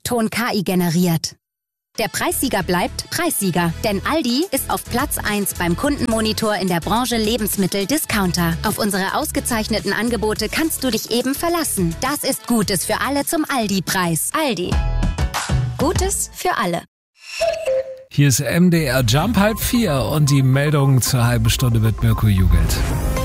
Ton KI generiert. Der Preissieger bleibt Preissieger, denn Aldi ist auf Platz 1 beim Kundenmonitor in der Branche Lebensmittel-Discounter. Auf unsere ausgezeichneten Angebote kannst du dich eben verlassen. Das ist Gutes für alle zum Aldi-Preis. Aldi. Gutes für alle. Hier ist MDR Jump 3:30 und die Meldung zur halben Stunde mit Mirko Jugend.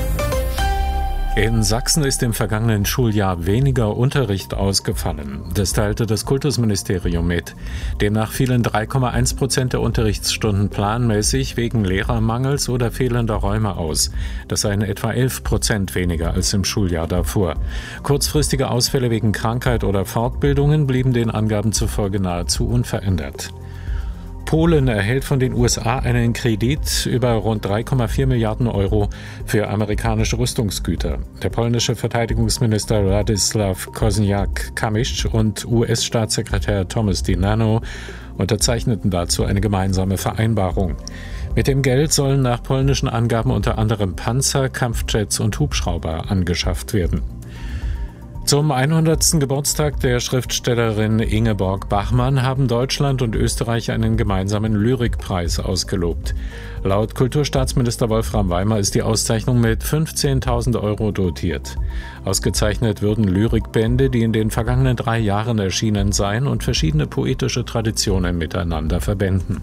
In Sachsen ist im vergangenen Schuljahr weniger Unterricht ausgefallen. Das teilte das Kultusministerium mit. Demnach fielen 3,1% der Unterrichtsstunden planmäßig wegen Lehrermangels oder fehlender Räume aus. Das seien etwa 11% weniger als im Schuljahr davor. Kurzfristige Ausfälle wegen Krankheit oder Fortbildungen blieben den Angaben zufolge nahezu unverändert. Polen erhält von den USA einen Kredit über rund 3,4 Milliarden Euro für amerikanische Rüstungsgüter. Der polnische Verteidigungsminister Władysław Kosiniak-Kamysz und US-Staatssekretär Thomas DiNanno unterzeichneten dazu eine gemeinsame Vereinbarung. Mit dem Geld sollen nach polnischen Angaben unter anderem Panzer, Kampfjets und Hubschrauber angeschafft werden. Zum 100. Geburtstag der Schriftstellerin Ingeborg Bachmann haben Deutschland und Österreich einen gemeinsamen Lyrikpreis ausgelobt. Laut Kulturstaatsminister Wolfram Weimer ist die Auszeichnung mit 15.000 Euro dotiert. Ausgezeichnet würden Lyrikbände, die in den vergangenen 3 Jahren erschienen seien und verschiedene poetische Traditionen miteinander verbänden.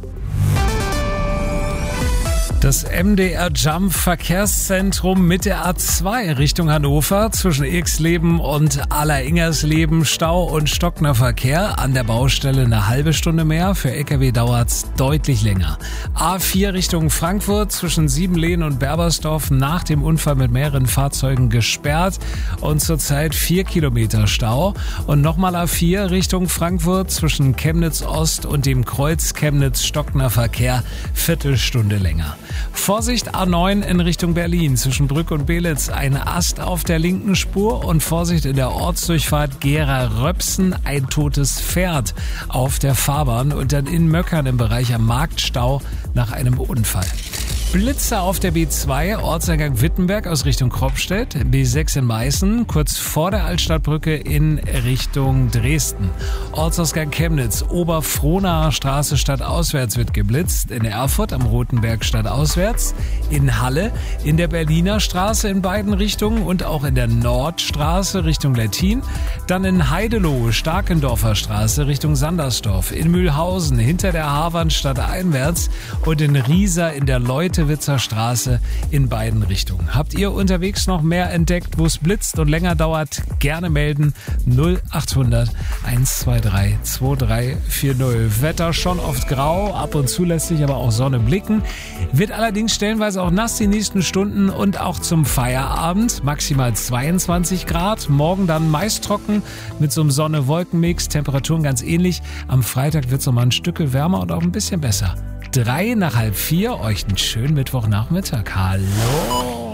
Das MDR Jump Verkehrszentrum mit der A2 Richtung Hannover zwischen Irxleben und Alleringers-Leben Stau und stockender Verkehr. An der Baustelle eine halbe Stunde mehr. Für LKW dauert's deutlich länger. A4 Richtung Frankfurt zwischen Siebenlehn und Berbersdorf nach dem Unfall mit mehreren Fahrzeugen gesperrt und zurzeit 4 Kilometer Stau. Und nochmal A4 Richtung Frankfurt zwischen Chemnitz Ost und dem Kreuz Chemnitz stockender Verkehr Viertelstunde länger. Vorsicht A9 in Richtung Berlin zwischen Brück und Belitz, ein Ast auf der linken Spur und Vorsicht in der Ortsdurchfahrt Gera-Röpsen, ein totes Pferd auf der Fahrbahn und dann in Möckern im Bereich am Marktstau nach einem Unfall. Blitzer auf der B2, Ortseingang Wittenberg aus Richtung Kropstedt, B6 in Meißen, kurz vor der Altstadtbrücke in Richtung Dresden. Ortsausgang Chemnitz, Oberfrohnaer Straße stadtauswärts wird geblitzt, in Erfurt am Rotenberg stadtauswärts, in Halle, in der Berliner Straße in beiden Richtungen und auch in der Nordstraße Richtung Lettin, dann in Heidelohe, Starkendorfer Straße Richtung Sandersdorf, in Mühlhausen, hinter der Haarwand stadteinwärts und in Riesa in der Leutewitzer Straße in beiden Richtungen. Habt ihr unterwegs noch mehr entdeckt, wo es blitzt und länger dauert? Gerne melden 0800 123 2340. Wetter schon oft grau, ab und zu lässt sich aber auch Sonne blicken. Wird allerdings stellenweise auch nass die nächsten Stunden und auch zum Feierabend. Maximal 22 Grad. Morgen dann meist trocken mit so einem Sonne-Wolken-Mix. Temperaturen ganz ähnlich. Am Freitag wird es nochmal ein Stück wärmer und auch ein bisschen besser. 3 nach halb 4, euch einen schönen Mittwochnachmittag. Hallo!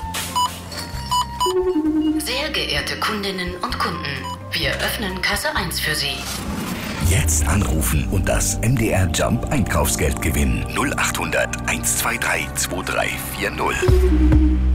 Sehr geehrte Kundinnen und Kunden, wir öffnen Kasse 1 für Sie. Jetzt anrufen und das MDR Jump Einkaufsgeld gewinnen. 0800 123 2340.